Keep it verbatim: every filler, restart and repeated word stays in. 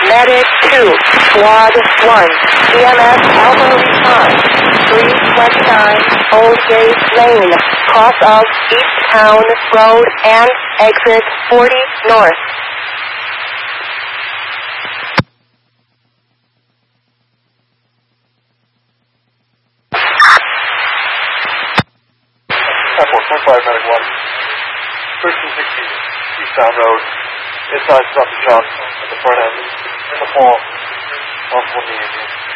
Medic two, Squad one, E M S Alpha response, three twenty-nine Old Gate Lane, cross of East Town Road and exit forty north. Airport, twenty-five, Medic one, thirteen sixty East Town Road, inside Doctor John, at the front end, in the fall, one forty-eight.